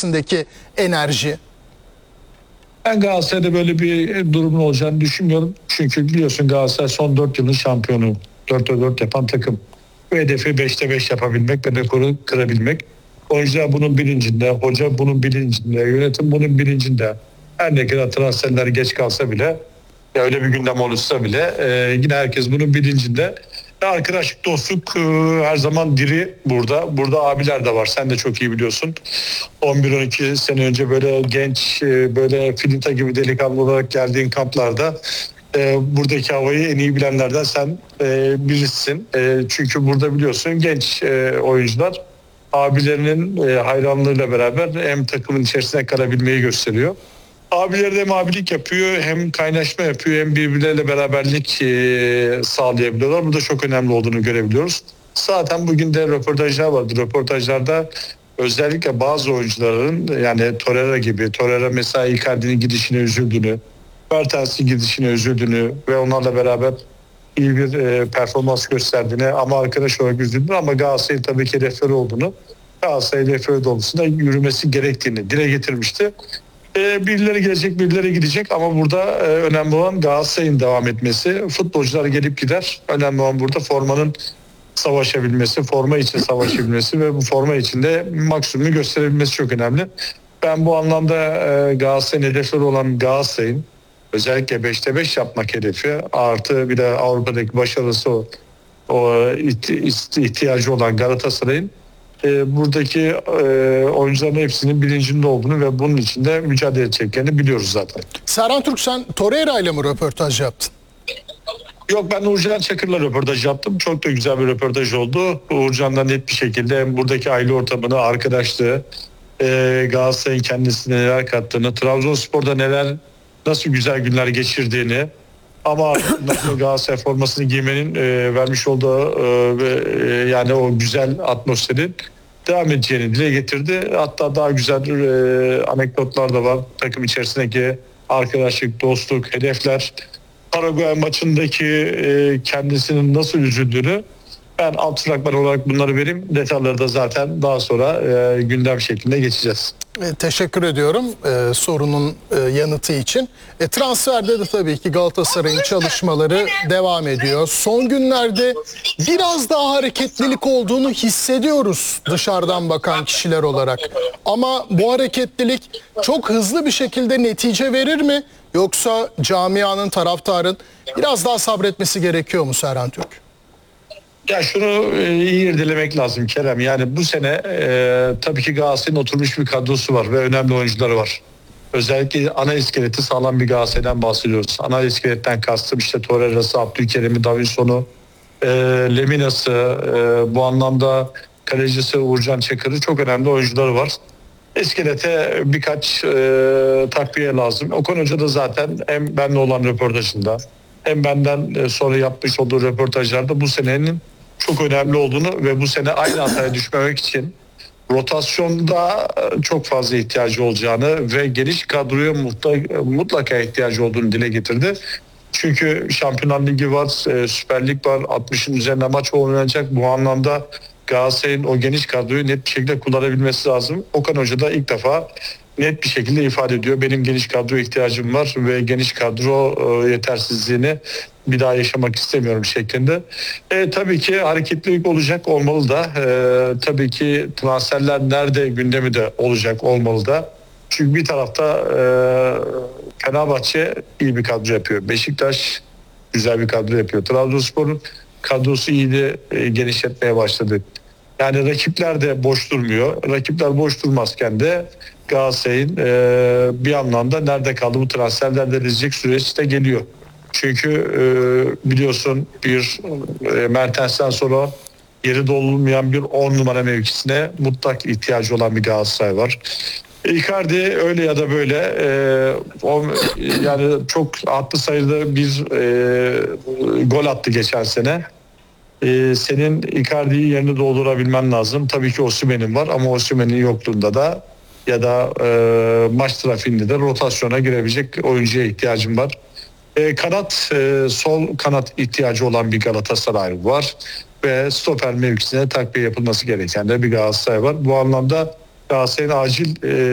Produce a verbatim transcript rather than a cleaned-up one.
içerisindeki enerji? Ben Galatasaray'da böyle bir durumun olacağını düşünmüyorum. Çünkü biliyorsun Galatasaray son dört yılın şampiyonu. dörtte dört yapan takım. Bu hedefi beşte beş yapabilmek ve rekoru kırabilmek. Oyuncular bunun bilincinde, hoca bunun bilincinde, yönetim bunun bilincinde. Her ne kadar transferler geç kalsa bile, ya öyle bir gündem olursa bile e, yine herkes bunun bilincinde. Arkadaşlık, dostluk e, her zaman diri burada. Burada abiler de var. Sen de çok iyi biliyorsun. on bir on iki sene önce böyle genç, e, böyle filinta gibi delikanlı olarak geldiğin kamplarda e, buradaki havayı en iyi bilenlerden sen e, birisin. E, çünkü burada biliyorsun genç e, oyuncular abilerinin e, hayranlığıyla beraber hem takımın içerisine kalabilmeyi gösteriyor. Abileri de hem abilik yapıyor, hem kaynaşma yapıyor, hem birbirleriyle beraberlik e, sağlayabiliyorlar. Bu da çok önemli olduğunu görebiliyoruz. Zaten bugün de röportajlar vardı. Röportajlarda özellikle bazı oyuncuların, yani Torreira gibi, Torreira mesela Icardi'nin gidişine üzüldüğünü, Mertens'in gidişine üzüldüğünü ve onlarla beraber iyi bir e, performans gösterdiğini ama arkadaş olarak üzüldüğünü ama Galatasaray'ın tabii ki hedefleri olduğunu, Galatasaray'ın hedefleri doğrultusunda yürümesi gerektiğini dile getirmişti. E, birileri gelecek, birileri gidecek ama burada e, önemli olan Galatasaray'ın devam etmesi. Futbolcular gelip gider. Önemli olan burada formanın savaşabilmesi, forma için savaşabilmesi ve bu forma içinde maksimumu gösterebilmesi çok önemli. Ben bu anlamda e, Galatasaray'ın hedefleri olan Galatasaray'ın özellikle beşte beş yapmak hedefi artı bir de Avrupa'daki başarısı o, o ihtiyacı olan Galatasaray'ın e, buradaki e, oyuncuların hepsinin bilincinde olduğunu ve bunun için de mücadele edeceklerini biliyoruz zaten. Serhan Türk, sen Torreira ile mi röportaj yaptın? Yok, ben Uğurcan Çakır'la röportaj yaptım. Çok da güzel bir röportaj oldu. Uğurcan'dan net bir şekilde hem buradaki aile ortamını, arkadaşlığı, e, Galatasaray'ın kendisine neler kattığını, Trabzonspor'da neler, nasıl güzel günler geçirdiğini ama nasıl Galatasaray formasını giymenin e, vermiş olduğu e, e, yani o güzel atmosferin devam edeceğini dile getirdi. Hatta daha güzel e, anekdotlar da var. Takım içerisindeki arkadaşlık, dostluk, hedefler, Paraguay maçındaki e, kendisinin nasıl üzüldüğünü ben alt fragman olarak bunları vereyim. Detayları da zaten daha sonra e, gündem şeklinde geçeceğiz. E, teşekkür ediyorum e, sorunun e, yanıtı için. E, transferde de tabii ki Galatasaray'ın çalışmaları devam ediyor. Son günlerde biraz daha hareketlilik olduğunu hissediyoruz dışarıdan bakan kişiler olarak. Ama bu hareketlilik çok hızlı bir şekilde netice verir mi? Yoksa camianın, taraftarın biraz daha sabretmesi gerekiyor mu Serhan Türk? Ya şunu e, iyi irdelemek lazım Kerem. Yani bu sene e, tabii ki Galatasaray'ın oturmuş bir kadrosu var ve önemli oyuncuları var. Özellikle ana iskeleti sağlam bir Galatasaray'dan bahsediyoruz. Ana iskeletten kastım işte Torreira'sı, Abdülkerim'i, Davinson'u, e, Lemina'sı, e, bu anlamda kalecisi Uğurcan Çakır'ı, çok önemli oyuncuları var. İskelete birkaç e, takviye lazım. Okan Hoca da zaten hem benimle olan röportajında hem benden sonra yapmış olduğu röportajlarda bu senenin çok önemli olduğunu ve bu sene aynı hataya düşmemek için rotasyonda çok fazla ihtiyacı olacağını ve geniş kadroya mutlaka ihtiyacı olduğunu dile getirdi. Çünkü Şampiyonlar Ligi var, Süper Lig var, altmışın üzerinde maç oynanacak. Bu anlamda Galatasaray'ın o geniş kadroyu net bir şekilde kullanabilmesi lazım. Okan Hoca da ilk defa net bir şekilde ifade ediyor. Benim geniş kadro ihtiyacım var ve geniş kadro e, yetersizliğini bir daha yaşamak istemiyorum şeklinde. E, tabii ki hareketlilik olacak, olmalı da. E, tabii ki transferler nerede gündemi de olacak, olmalı da. Çünkü bir tarafta e, Fenerbahçe iyi bir kadro yapıyor. Beşiktaş güzel bir kadro yapıyor. Trabzonspor'un kadrosu iyi de e, genişletmeye başladı. Yani rakipler de boş durmuyor. Rakipler boş durmazken de Galatasaray'ın e, bir anlamda nerede kaldı bu transferler denilecek süreç de geliyor. Çünkü e, biliyorsun bir e, Mertens'ten sonra yeri doldurulmayan bir on numara mevkisine mutlak ihtiyacı olan bir Galatasaray var. Icardi öyle ya da böyle e, o, yani çok attı sayıda bir e, gol attı geçen sene. Ee, senin Icardi'yi yerini doldurabilmen lazım. Tabii ki Osimhen'in var ama Osimhen'in yokluğunda da ya da e, maç trafiğinde de rotasyona girebilecek oyuncuya ihtiyacım var. E, kanat, e, sol kanat ihtiyacı olan bir Galatasaray var ve stoper mevkisine takviye yapılması gereken de bir Galatasaray var. Bu anlamda Galatasaray'ın acil e,